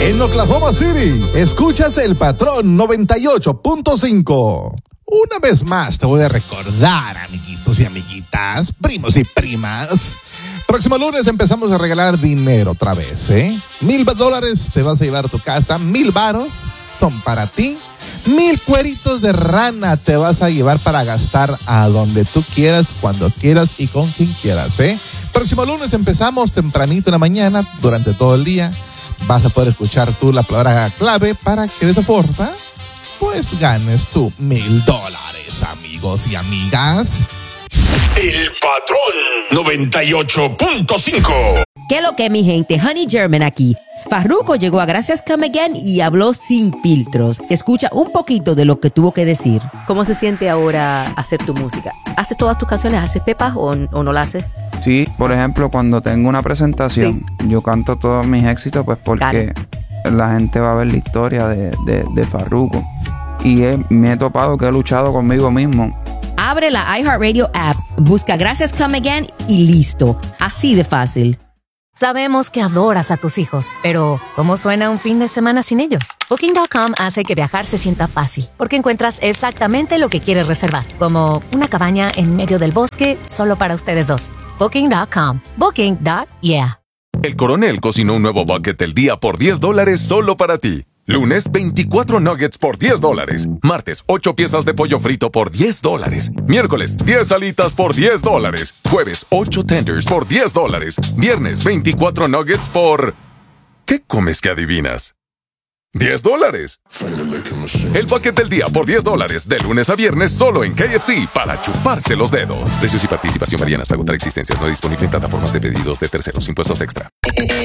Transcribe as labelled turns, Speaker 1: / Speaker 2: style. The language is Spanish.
Speaker 1: En Oklahoma City, escuchas El Patrón 98.5. Una vez más te voy a recordar, amiguitos y amiguitas, primos y primas. Próximo lunes empezamos a regalar dinero otra vez, ¿eh? $1,000 te vas a llevar a tu casa, 1,000 varos son para ti. 1,000 cueritos de rana te vas a llevar para gastar a donde tú quieras, cuando quieras y con quien quieras, ¿eh? Próximo lunes empezamos tempranito en la mañana, durante todo el día. Vas a poder escuchar tú la palabra clave para que de esa forma, pues ganes tú $1,000, amigos y amigas.
Speaker 2: El Patrón 98.5.
Speaker 3: ¿Qué lo que, mi gente? Honey German aquí. Farruko llegó a Gracias Come Again y habló sin filtros. Escucha un poquito de lo que tuvo que decir.
Speaker 4: ¿Cómo se siente ahora hacer tu música? ¿Haces todas tus canciones? ¿Haces pepas o no la haces?
Speaker 5: Sí, por ejemplo, cuando tengo una presentación, yo canto todos mis éxitos, pues porque la gente va a ver la historia de Farruko. Y me he topado que he luchado conmigo mismo.
Speaker 3: Abre la iHeartRadio app, busca Gracias Come Again y listo. Así de fácil.
Speaker 6: Sabemos que adoras a tus hijos, pero ¿cómo suena un fin de semana sin ellos? Booking.com hace que viajar se sienta fácil, porque encuentras exactamente lo que quieres reservar, como una cabaña en medio del bosque solo para ustedes dos. Booking.com. Booking.yeah.
Speaker 7: El Coronel cocinó un nuevo bucket del día por $10 solo para ti. Lunes, 24 nuggets por $10. Martes, 8 piezas de pollo frito por $10. Miércoles, 10 alitas por $10. Jueves, 8 tenders por $10. Viernes, 24 nuggets por... ¿Qué comes que adivinas? $10. El paquete del día por $10. De lunes a viernes solo en KFC para chuparse los dedos. Precios y participación varían hasta agotar existencias. No disponible en plataformas de pedidos de terceros. Impuestos extra.